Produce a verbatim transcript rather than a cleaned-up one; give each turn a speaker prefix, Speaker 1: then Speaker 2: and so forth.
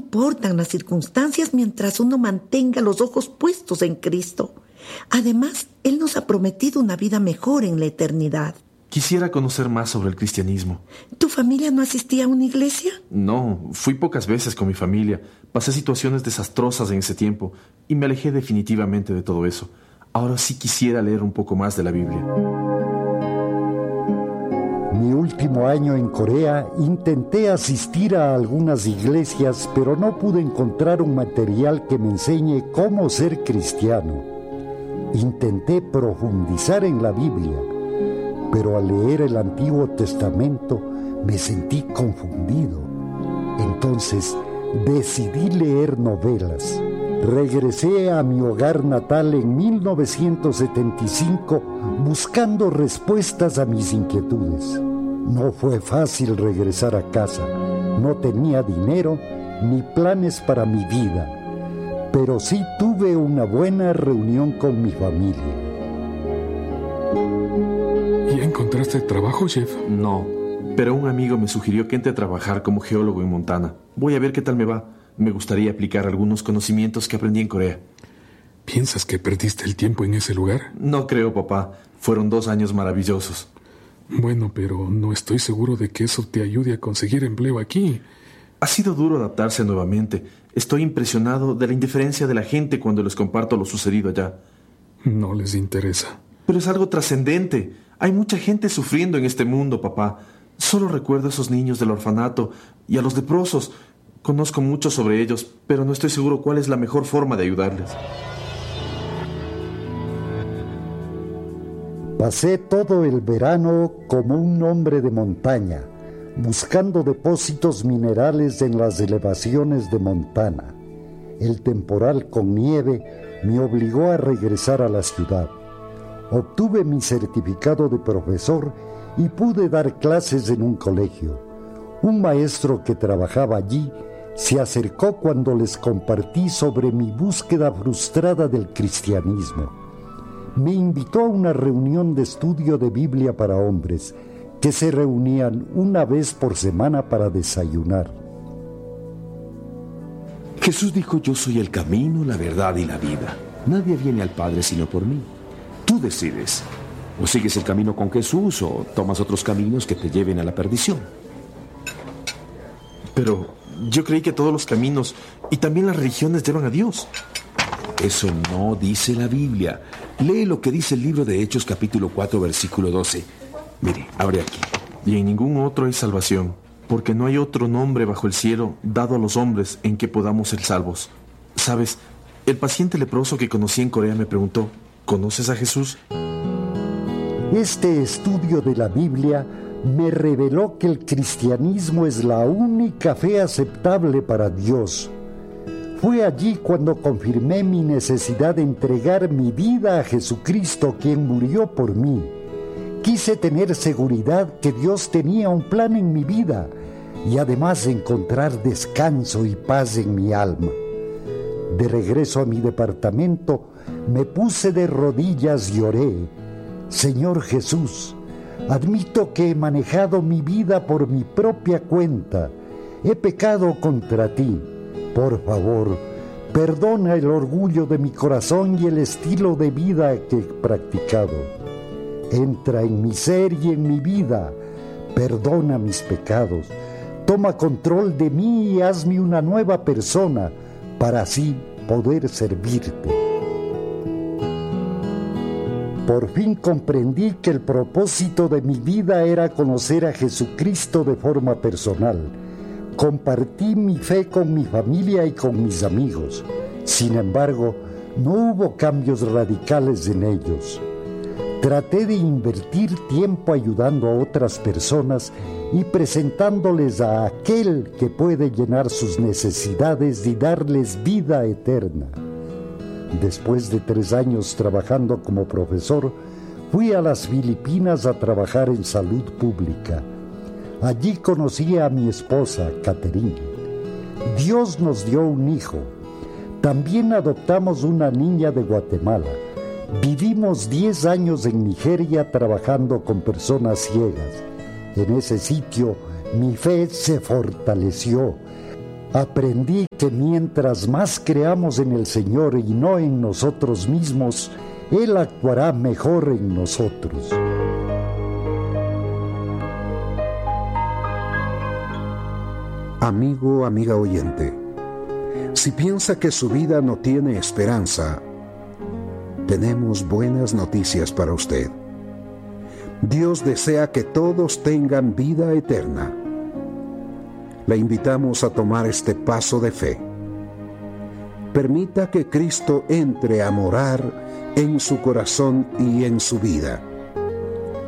Speaker 1: importan las circunstancias mientras uno mantenga los ojos puestos en Cristo. Además, Él nos ha prometido una vida mejor en la eternidad.
Speaker 2: Quisiera conocer más sobre el cristianismo.
Speaker 1: ¿Tu familia no asistía a una iglesia?
Speaker 2: No, fui pocas veces con mi familia. Pasé situaciones desastrosas en ese tiempo y me alejé definitivamente de todo eso. Ahora sí quisiera leer un poco más de la Biblia.
Speaker 3: Mi último año en Corea intenté asistir a algunas iglesias, pero no pude encontrar un material que me enseñe cómo ser cristiano. Intenté profundizar en la Biblia, pero al leer el Antiguo Testamento me sentí confundido. Entonces decidí leer novelas. Regresé a mi hogar natal en mil novecientos setenta y cinco buscando respuestas a mis inquietudes. No fue fácil regresar a casa. No tenía dinero ni planes para mi vida, pero sí tuve una buena reunión con mi familia.
Speaker 4: ¿Ya encontraste trabajo, Jeff?
Speaker 2: No, pero un amigo me sugirió que entre a trabajar como geólogo en Montana. Voy a ver qué tal me va. Me gustaría aplicar algunos conocimientos que aprendí en Corea.
Speaker 4: ¿Piensas que perdiste el tiempo en ese lugar?
Speaker 2: No creo, papá. Fueron dos años maravillosos.
Speaker 4: Bueno, pero no estoy seguro de que eso te ayude a conseguir empleo aquí.
Speaker 2: Ha sido duro adaptarse nuevamente. Estoy impresionado de la indiferencia de la gente cuando les comparto lo sucedido allá.
Speaker 4: No les interesa.
Speaker 2: Pero es algo trascendente. Hay mucha gente sufriendo en este mundo, papá. Solo recuerdo a esos niños del orfanato y a los leprosos. Conozco mucho sobre ellos, pero no estoy seguro cuál es la mejor forma de ayudarles.
Speaker 3: Pasé todo el verano como un hombre de montaña, buscando depósitos minerales en las elevaciones de Montana. El temporal con nieve me obligó a regresar a la ciudad. Obtuve mi certificado de profesor y pude dar clases en un colegio. Un maestro que trabajaba allí se acercó cuando les compartí sobre mi búsqueda frustrada del cristianismo. Me invitó a una reunión de estudio de Biblia para hombres, que se reunían una vez por semana para desayunar.
Speaker 5: Jesús dijo: yo soy el camino, la verdad y la vida. Nadie viene al Padre sino por mí. Tú decides. O sigues el camino con Jesús o tomas otros caminos que te lleven a la perdición.
Speaker 2: Pero yo creí que todos los caminos y también las religiones llevan a Dios.
Speaker 5: Eso no dice la Biblia. Lee lo que dice el libro de Hechos, capítulo cuatro, versículo doce. Mire, abre aquí.
Speaker 2: Y en ningún otro hay salvación, porque no hay otro nombre bajo el cielo dado a los hombres en que podamos ser salvos. ¿Sabes? El paciente leproso que conocí en Corea me preguntó: ¿conoces a Jesús?
Speaker 3: Este estudio de la Biblia me reveló que el cristianismo es la única fe aceptable para Dios. Fue allí cuando confirmé mi necesidad de entregar mi vida a Jesucristo, quien murió por mí. Quise tener seguridad que Dios tenía un plan en mi vida y además encontrar descanso y paz en mi alma. De regreso a mi departamento, me puse de rodillas y oré: Señor Jesús, admito que he manejado mi vida por mi propia cuenta. He pecado contra ti. Por favor, perdona el orgullo de mi corazón y el estilo de vida que he practicado. Entra en mi ser y en mi vida. Perdona mis pecados. Toma control de mí y hazme una nueva persona para así poder servirte. Por fin comprendí que el propósito de mi vida era conocer a Jesucristo de forma personal. Compartí mi fe con mi familia y con mis amigos. Sin embargo, no hubo cambios radicales en ellos. Traté de invertir tiempo ayudando a otras personas y presentándoles a aquel que puede llenar sus necesidades y darles vida eterna. Después de tres años trabajando como profesor, fui a las Filipinas a trabajar en salud pública. Allí conocí a mi esposa, Catherine. Dios nos dio un hijo. También adoptamos una niña de Guatemala. Vivimos diez años en Nigeria trabajando con personas ciegas. En ese sitio mi fe se fortaleció. Aprendí que mientras más creamos en el Señor y no en nosotros mismos, Él actuará mejor en nosotros.
Speaker 6: Amigo, amiga oyente, si piensa que su vida no tiene esperanza, tenemos buenas noticias para usted. Dios desea que todos tengan vida eterna. Le invitamos a tomar este paso de fe. Permita que Cristo entre a morar en su corazón y en su vida.